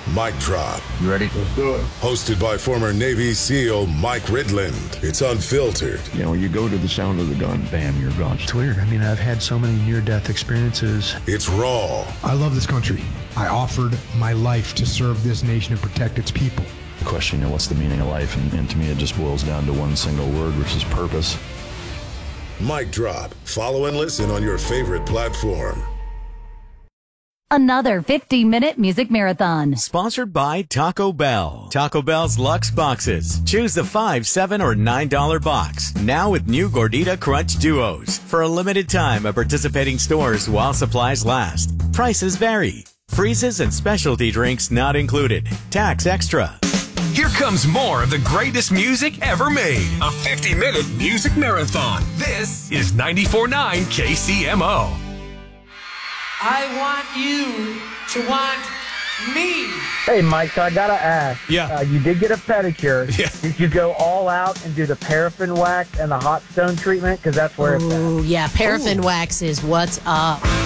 Mic Drop. You ready? Let's do it. Hosted by former Navy SEAL Mike Ridland. It's unfiltered. You know, you go to the sound of the gun, bam, you're gone. It's weird. I mean, I've had so many near-death experiences. It's raw. I love this country. I offered my life to serve this nation and protect its people. The question, what's the meaning of life? And to me, it just boils down to one single word, which is purpose. Mic Drop. Follow and listen on your favorite platform. Another 50-minute music marathon. Sponsored by Taco Bell. Taco Bell's Luxe Boxes. Choose the $5, $7, or $9 box. Now with new Gordita Crunch Duos. For a limited time at participating stores while supplies last. Prices vary. Freezes and specialty drinks not included. Tax extra. Here comes more of the greatest music ever made. A 50-minute music marathon. This is 94.9 KCMO. I want you to want me. Hey, Mike, so I got to ask. Yeah. You did get a pedicure. Yeah. Did you go all out and do the paraffin wax and the hot stone treatment? Because that's where it's at. Ooh, yeah, paraffin wax is what's up.